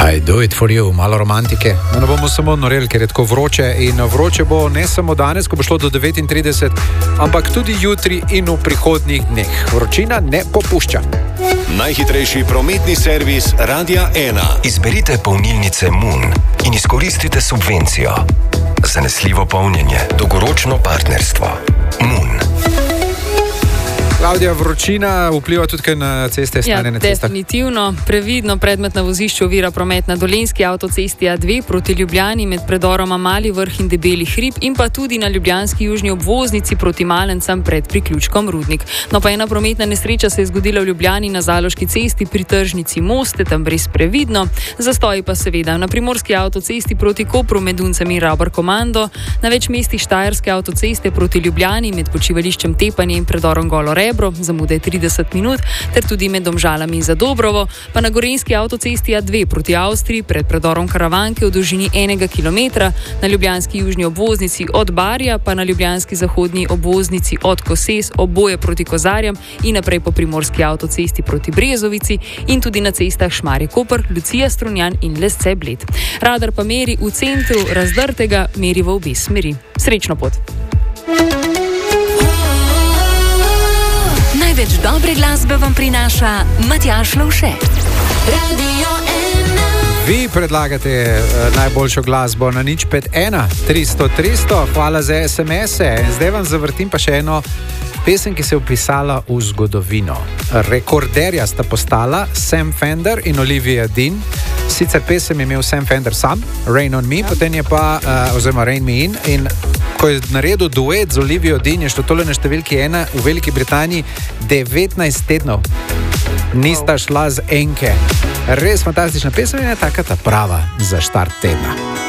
I do it for you, malo romantike. Ne bomo samo noreli, ker je tako vroče in vroče bo ne samo danes, ko bo šlo do 39, ampak tudi jutri in v prihodnjih dneh. Vročina ne popušča. Najhitrejši prometni servis Radia 1. Izberite polnilnice Moon in izkoristite subvencijo. Zanesljivo polnjenje, dolgoročno partnerstvo. Moon. Klavdija, vročina vpliva tudi na ceste, stanje na cestah? Definitivno. Previdno predmet na vozišču ovira promet na Dolenjski avtocesti A2 proti Ljubljani med predoroma Mali Vrh in Debeli hrib in pa tudi na ljubljanski južni obvoznici proti Malencem pred priključkom Rudnik. No pa ena prometna nesreča se je zgodila v Ljubljani na Zaloški cesti pri tržnici Moste, tam brez previdno. Zastoji pa seveda na Primorski avtocesti proti Kopru med Uncem in Rabar Komando, na več mestih Štajerske avtoceste proti Ljubljani med počivališčem Tepanje in predorom Golo Rebro, zamude 30 minut, ter tudi med Domžalami za Dobrovo, pa na Gorenjski avtocesti A2 proti Avstriji pred predorom Karavanke v dolžini 1 kilometra, na ljubljanski južni obvoznici od Barja, pa na ljubljanski zahodni obvoznici od Koses, oboje proti Kozarjam in naprej po Primorski avtocesti proti Brezovici in tudi na cestah Šmarje-Koper, Lucija Strunjan in Lesce-Bled. Radar pa meri v centru razdrtega, meri v obe smeri. Srečno pot! Največ dobre glasbe vam prinaša Matjaž Lovše. Radio 1. Vi predlagate najboljšo glasbo na 051 300 300. Hvala za SMS-e. Zdaj vam zavrtim pa še eno pesem, ki se je vpisala v zgodovino. Rekorderja sta postala Sam Fender in Olivia Dean. Sicer pesem je imel Sam Fender sam, Rain on Me, potem je pa, oziroma Rain Me In, in ko je naredil duet z Olivia Dean, je šlo tole na številki 1 v Veliki Britaniji 19 tednov. Nista šla z enke. Res fantastična pesem in je taka ta prava za štart tedna.